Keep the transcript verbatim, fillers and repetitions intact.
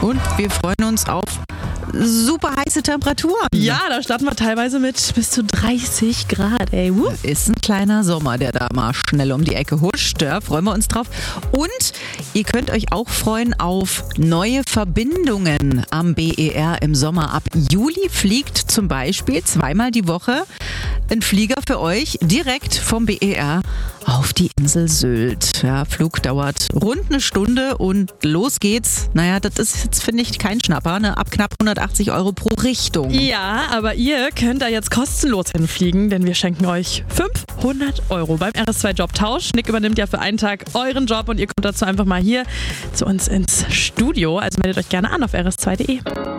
Und wir freuen uns auf super heiße Temperaturen. Ja, da starten wir teilweise mit bis zu dreißig Grad, ey. Wuh. Ist ein kleiner Sommer, der da mal schnell um die Ecke huscht. Da freuen wir uns drauf. Und ihr könnt euch auch freuen auf neue Verbindungen am B E R im Sommer. Ab Juli fliegt zum Beispiel zweimal die Woche ein Flieger für euch direkt vom B E R auf die Insel Sylt. Ja, Flug dauert rund eine Stunde und los geht's. Naja, das ist jetzt, finde ich, kein Schnapper. Ne? Ab knapp hundertachtzig Euro pro Richtung. Ja, aber ihr könnt da jetzt kostenlos hinfliegen, denn wir schenken euch fünfhundert Euro beim R S zwei Jobtausch. Nick übernimmt ja für einen Tag euren Job und ihr kommt dazu einfach mal hier zu uns ins Studio. Also meldet euch gerne an auf r s zwei punkt d e.